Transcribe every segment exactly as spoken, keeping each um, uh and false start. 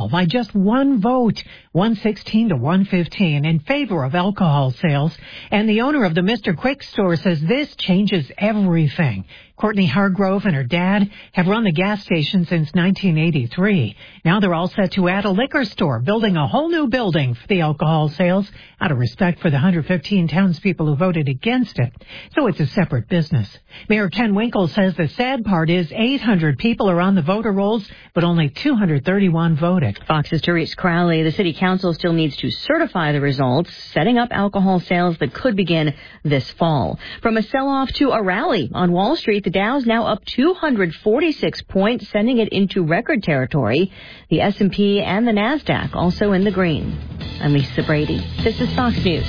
alcohol by just one vote, one sixteen to one fifteen, in favor of alcohol sales. And the owner of the Mister Quick store says this changes everything. Courtney Hargrove and her dad have run the gas station since nineteen eighty-three. Now they're all set to add a liquor store, building a whole new building for the alcohol sales out of respect for the one hundred fifteen townspeople who voted against it. So it's a separate business. Mayor Ken Winkle says the sad part is eight hundred people are on the voter rolls, but only two hundred thirty-one voted. Fox's Therese Crowley. The city council still needs to certify the results, setting up alcohol sales that could begin this fall. From a sell-off to a rally on Wall Street, the Dow's now up two hundred forty-six points, sending it into record territory. The S and P and the NASDAQ also in the green. I'm Lisa Brady. This is Fox News.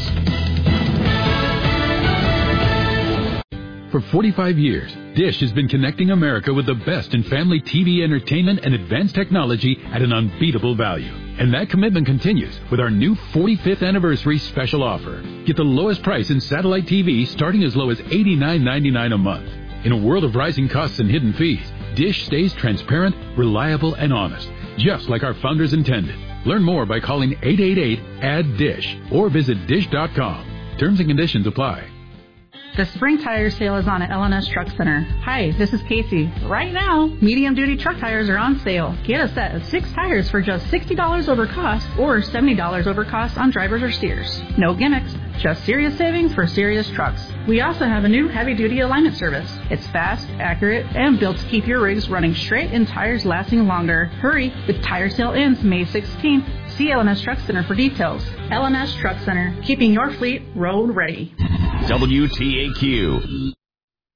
For forty-five years, Dish has been connecting America with the best in family T V entertainment and advanced technology at an unbeatable value. And that commitment continues with our new forty-fifth anniversary special offer. Get the lowest price in satellite T V starting as low as eighty-nine ninety-nine a month. In a world of rising costs and hidden fees, Dish stays transparent, reliable, and honest, just like our founders intended. Learn more by calling eight eight eight, A D D D I S H or visit dish dot com. Terms and conditions apply. The spring tire sale is on at L and S Truck Center. Hi, this is Casey. Right now, medium-duty truck tires are on sale. Get a set of six tires for just sixty dollars over cost or seventy dollars over cost on drivers or steers. No gimmicks, just serious savings for serious trucks. We also have a new heavy-duty alignment service. It's fast, accurate, and built to keep your rigs running straight and tires lasting longer. Hurry, the tire sale ends May sixteenth. See L and S Truck Center for details. L and S Truck Center, keeping your fleet road ready. W T A Q,